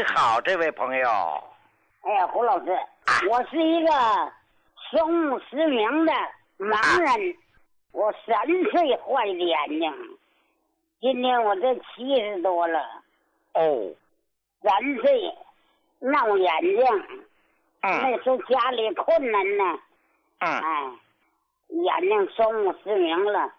您好，这位朋友。 哎呀，胡老师，我是一个双目失明的盲人，我3岁坏的眼睛，今年我这70多了。 哦 ，3岁闹眼睛，那时候家里困难呢，眼睛双目失明了。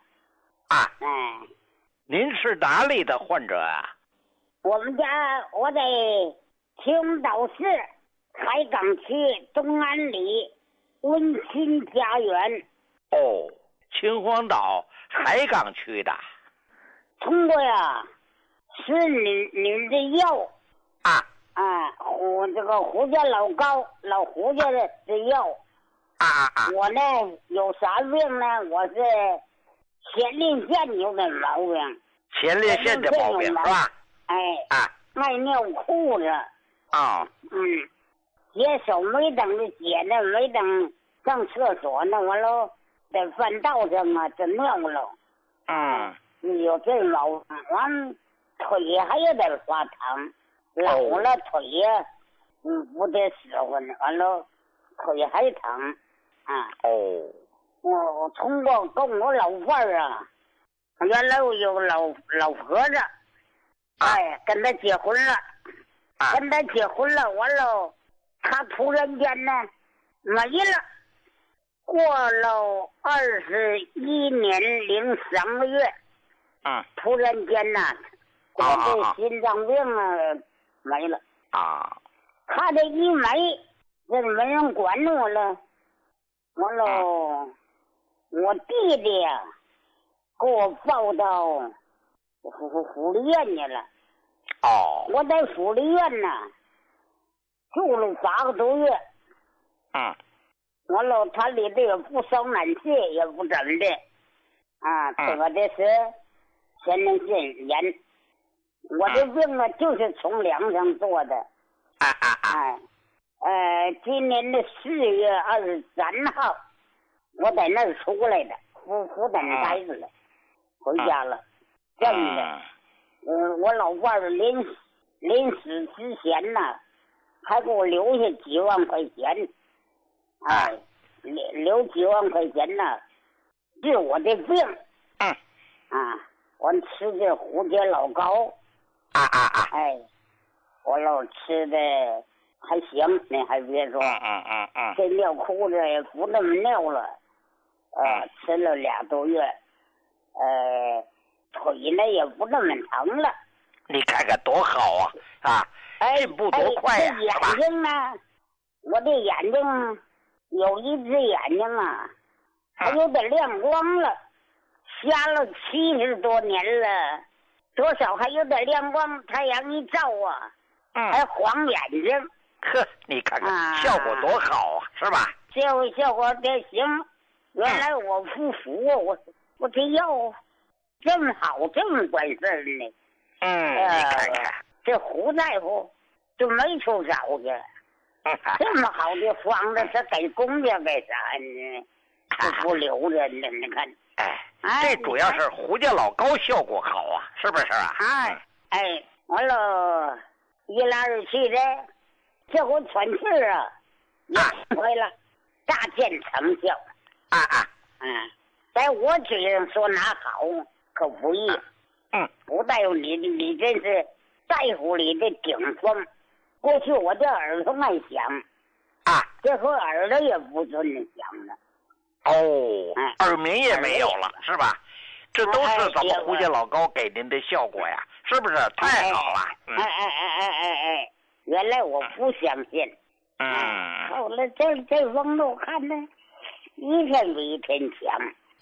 您是哪里的患者啊？ 我在青岛市海港区东安里温馨家园。 哦，秦皇岛海港区的。 通过呀，是您的药我这个胡家老高老胡家的药我呢有啥病呢？我是前列腺有点毛病。 前列腺的毛病是吧？ 爱尿裤子。解手没等着解呢，没等上厕所呢，完了在饭道上就尿了。有这毛病，完腿还有点发疼，老了腿呀，不得使唤，完了腿还疼。我通过跟我老伴儿原来我有老婆子，跟他结婚了，完了，他突然间呢没了，过了21年03个月，突然间呢，我这心脏病没了。他这一没，这没人管我了，完了，我弟弟呀，给我抱到福利院去了。我在福利院呢住了8个多月。完了，他里头也不烧暖气，也不怎么的。得的是前列腺炎。我这病就是从梁上做的。今年的4月23号，我在那儿出来的，复诊待着了，回家了。真的，我老伴儿临死之前呢，还给我留下几万块钱。留几万块钱呢，治我的病。我吃这胡椒老高。我老吃的还行，你还别说。这尿裤子也不那么尿了。吃了2多月，腿呢也不那么疼了。 你看看多好啊！进步多快呀！ 这眼睛呢，我这眼睛有一只眼睛还有点亮光了，瞎了70多年了，多少还有点亮光，太阳一照还晃眼睛。 你看看效果多好是吧？ 效果得行。原来我不服我这药这么好，这么管事儿呢。 你看看这胡大夫就没处找去。这么好的方子，他给公家干啥呢？不留着呢？你看， 这主要是胡家老高效果好是不是完了，一来二去的，这回喘气儿也回了，大见成效。在我嘴上说拿好可不易。不大夫你真是大夫里的顶峰。过去我这耳朵爱响，这回耳朵也不准响了。耳鸣也没有了，是吧？这都是咱们胡家老高给您的效果呀，是不是？太好了！原来我不相信。后来这风路看呢，一天比一天强。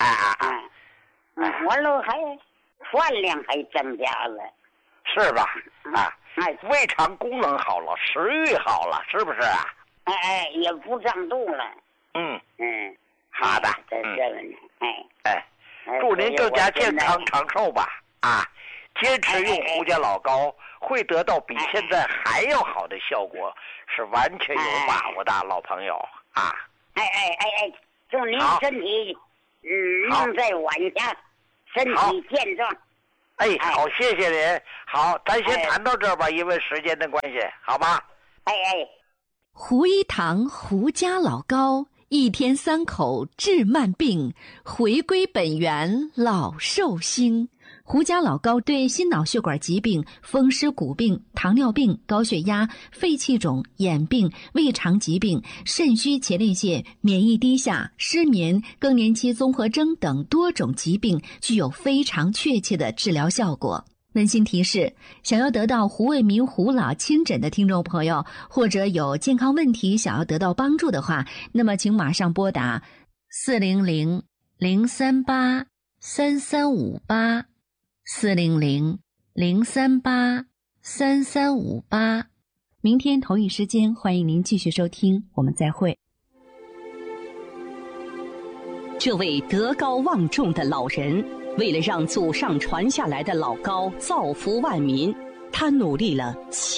完了还饭量还增加了， 是吧？胃肠功能好了，食欲好了，是不是啊？ 也不胀肚了。 好的，祝您更加健康长寿吧！坚持用胡家老高，会得到比现在还要好的效果，是完全有把握的，老朋友祝您身体，命在晚霞，身体健壮。 哎，好，谢谢您。好，咱先谈到这儿吧，因为时间的关系，好吧？ 哎。 胡一堂胡家老高，一天3口治慢病，回归本源老寿星。胡家老高对心脑血管疾病、风湿骨病、糖尿病、高血压、肺气肿、眼病、胃肠疾病、肾虚前列腺、免疫低下、失眠、更年期综合征等多种疾病具有非常确切的治疗效果。温馨提示：想要得到胡卫民胡老亲诊的听众朋友，或者有健康问题想要得到帮助的话，那么请马上拨打400-038-3358 400-038-3358。明天同一时间，欢迎您继续收听，我们再会。 这位德高望重的老人，为了让祖上传下来的老高造福万民，他努力了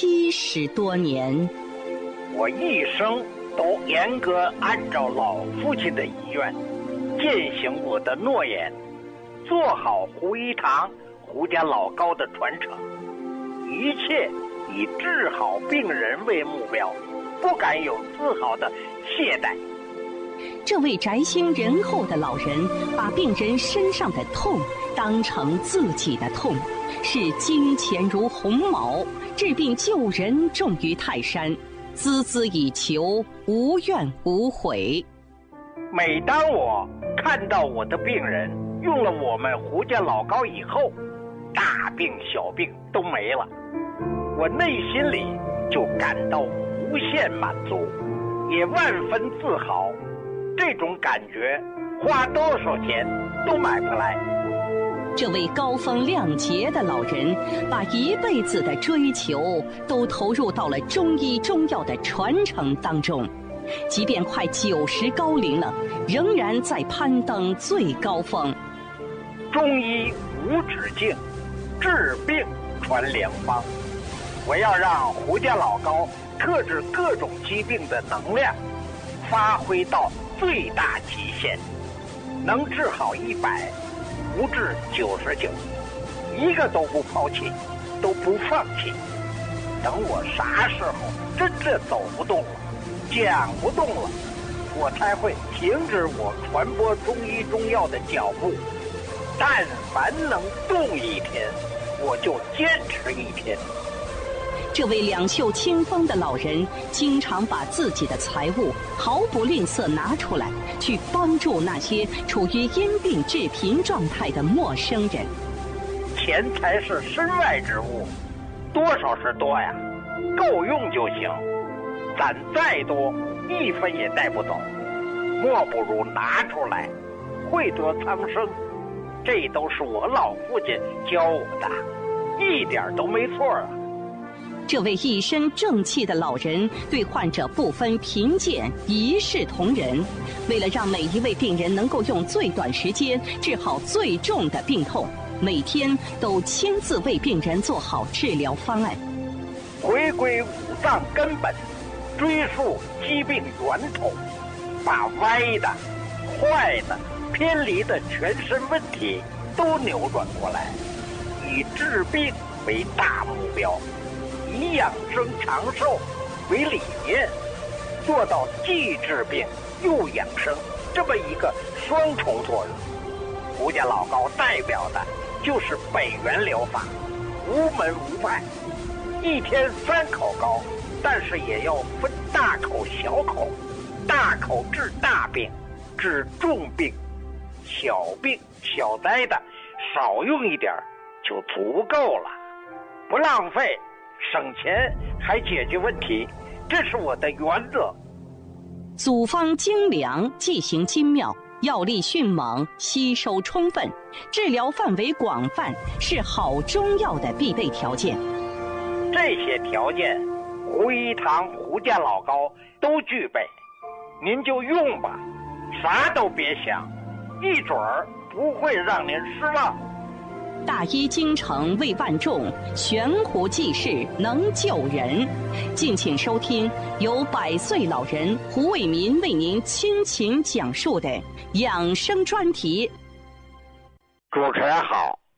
70多年。 我一生都严格按照老父亲的遗愿，践行我的诺言，做好胡一堂胡家老高的传承，一切以治好病人为目标，不敢有丝毫的懈怠。 这位宅心仁厚的老人，把病人身上的痛当成自己的痛，视金钱如鸿毛，治病救人重于泰山，孜孜以求，无怨无悔。 每当我看到我的病人用了我们胡家老高以后，大病小病都没了，我内心里就感到无限满足，也万分自豪。这种感觉花多少钱都买不来。 这位高风亮节的老人，把一辈子的追求都投入到了中医中药的传承当中，即便快90高龄了，仍然在攀登最高峰。 中医无止境，治病传良方。我要让胡家老高特治各种疾病的能量发挥到最大极限，能治好100，不治99，一个都不抛弃，都不放弃。等我啥时候真正走不动了，讲不动了，我才会停止我传播中医中药的脚步。但凡能动一天，我就坚持1天。 这位两袖清风的老人，经常把自己的财物毫不吝啬拿出来，去帮助那些处于因病致贫状态的陌生人。 钱财是身外之物，多少是多呀，够用就行。攒再多，1分也带不走，莫不如拿出来，惠泽苍生。这都是我老父亲教我的，一点都没错啊。 这位一身正气的老人对患者不分贫贱，一视同仁。为了让每一位病人能够用最短时间治好最重的病痛，每天都亲自为病人做好治疗方案。 回归五脏根本，追溯疾病源头，把歪的、坏的、偏离的全身问题都扭转过来，以治病为大目标，以养生长寿为理念，做到既治病又养生这么一个双重作用。胡家老高代表的就是北元疗法，无门无派，一天3口高，但是也要分大口小口，大口治大病，治重病，小病小灾的少用一点就足够了，不浪费，省钱还解决问题，这是我的原则。 组方精良，剂型精妙，药力迅猛，吸收充分，治疗范围广泛，是好中药的必备条件。 这些条件，胡一堂胡家老高都具备，您就用吧，啥都别想，一准儿不会让您失望。 大医精诚为万众，悬壶济世能救人。敬请收听由100岁老人胡卫民为您倾情讲述的养生专题。 主持人好，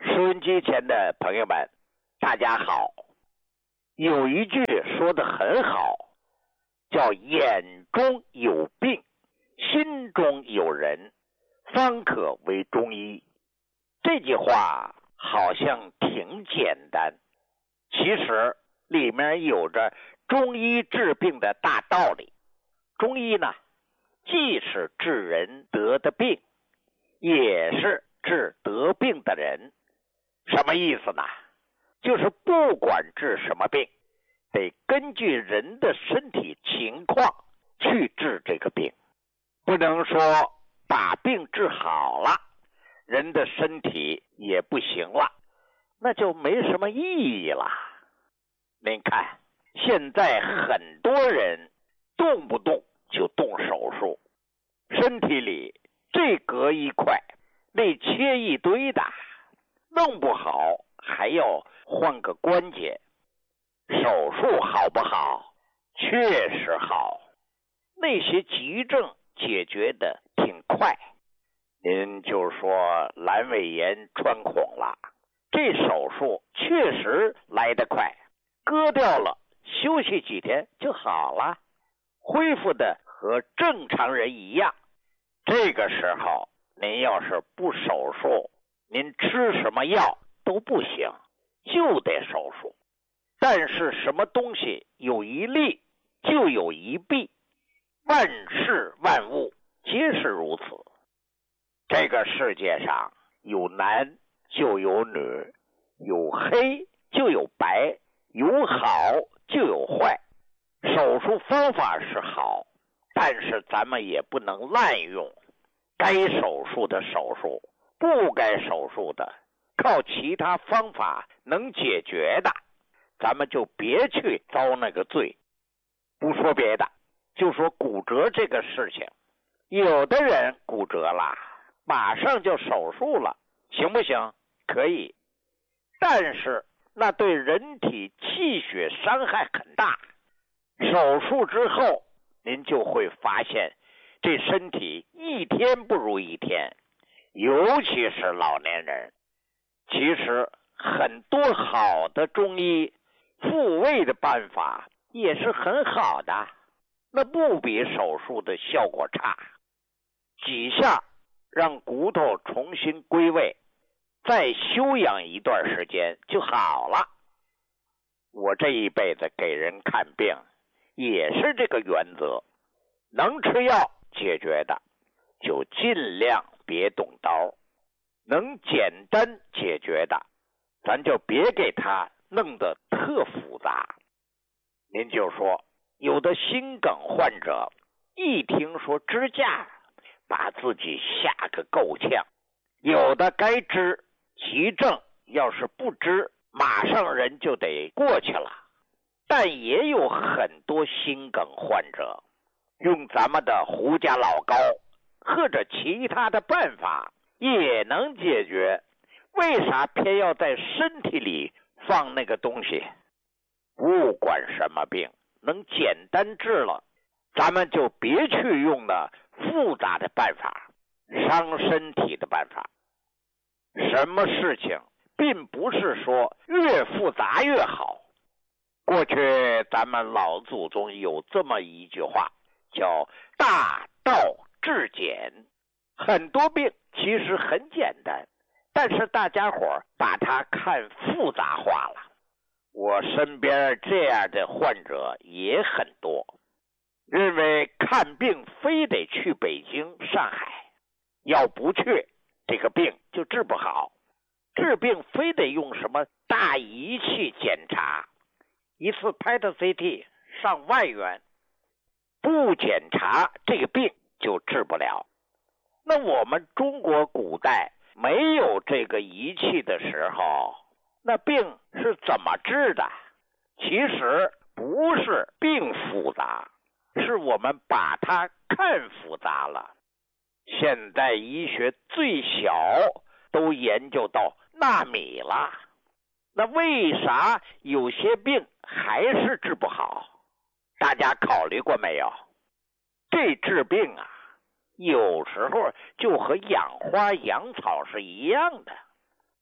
收音机前的朋友们，大家好。有一句说得很好，叫眼中有病，心中有人，方可为中医。这句话好像挺简单，其实里面有着中医治病的大道理。中医呢，既是治人得的病，也是治得病的人。什么意思呢？就是不管治什么病，得根据人的身体情况去治这个病，不能说把病治好了，人的身体也不行了，那就没什么意义了。您看，现在很多人动不动就动手术，身体里这割一块，那切一堆的，弄不好还要换个关节。手术好不好？确实好，那些急症解决的挺快。您就说阑尾炎穿孔了，这手术确实来得快，割掉了，休息几天就好了，恢复的和正常人一样。这个时候您要是不手术，您吃什么药都不行，就得手术。但是什么东西有一利就有一弊，万事万物皆是如此。这个世界上有男就有女，有黑就有白，有好就有坏。手术方法是好，但是咱们也不能滥用，该手术的手术，不该手术的，靠其他方法能解决的，咱们就别去遭那个罪。不说别的，就说骨折这个事情，有的人骨折了，马上就手术了，行不行？可以，但是那对人体气血伤害很大。手术之后，您就会发现这身体一天不如一天，尤其是老年人。其实很多好的中医复位的办法也是很好的，那不比手术的效果差。几下让骨头重新归位，再休养一段时间就好了。我这一辈子给人看病也是这个原则，能吃药解决的就尽量别动刀，能简单解决的咱就别给他弄得特复杂。您就说有的心梗患者一听说支架，把自己吓个够呛。有的该支，急症要是不支，马上人就得过去了。但也有很多心梗患者用咱们的胡家老膏或者其他的办法也能解决，为啥偏要在身体里放那个东西？不管什么病，能简单治了，咱们就别去用那复杂的办法，伤身体的办法。什么事情并不是说越复杂越好。过去咱们老祖宗有这么一句话，叫大道至简。很多病其实很简单，但是大家伙把它看复杂化了。我身边这样的患者也很多，认为看病非得去北京、上海，要不去这个病就治不好。治病非得用什么大仪器检查，一次拍的 CT 上万元，不检查这个病就治不了。那我们中国古代没有这个仪器的时候，那病是怎么治的？其实不是病复杂，是我们把它看复杂了。现在医学最小都研究到纳米了，那为啥有些病还是治不好？大家考虑过没有？这治病啊，有时候就和养花养草是一样的。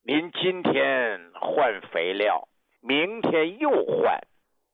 您今天换肥料，明天又换，